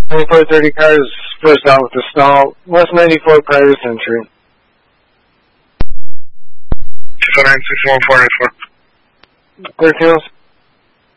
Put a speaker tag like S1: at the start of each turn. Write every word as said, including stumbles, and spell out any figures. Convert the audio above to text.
S1: twenty-four thirty cars first out with the stall. West ninety-four prior to entry.
S2: two nine six one four eight four.
S1: Clear fields.